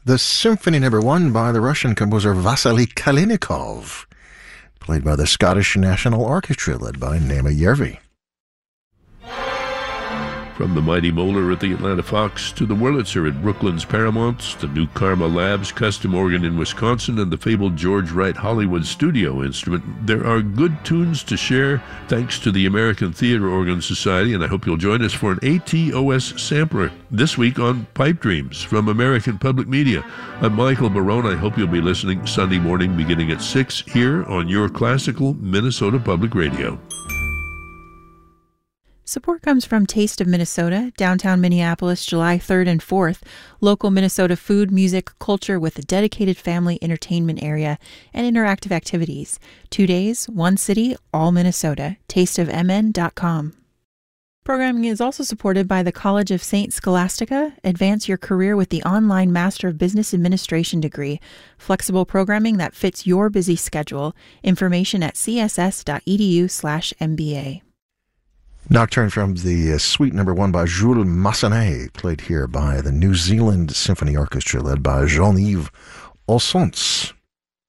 the Symphony No. 1 by the Russian composer Vasily Kalinikov, played by the Scottish National Orchestra, led by Nema Järvi. From the Mighty Molar at the Atlanta Fox to the Wurlitzer at Brooklyn's Paramount, the new Karma Labs custom organ in Wisconsin, and the fabled George Wright Hollywood studio instrument, there are good tunes to share thanks to the American Theater Organ Society, and I hope you'll join us for an ATOS sampler this week on Pipe Dreams from American Public Media. I'm Michael Barone. I hope you'll be listening Sunday morning beginning at 6 here on your classical Minnesota Public Radio. Support comes from Taste of Minnesota, downtown Minneapolis, July 3rd and 4th. Local Minnesota food, music, culture with a dedicated family entertainment area and interactive activities. 2 days, one city, all Minnesota. tasteofmn.com. Programming is also supported by the College of St. Scholastica. Advance your career with the online Master of Business Administration degree. Flexible programming that fits your busy schedule. Information at css.edu/MBA. Nocturne from the Suite No. 1 by Jules Massenet, played here by the New Zealand Symphony Orchestra, led by Jean-Yves Olsons.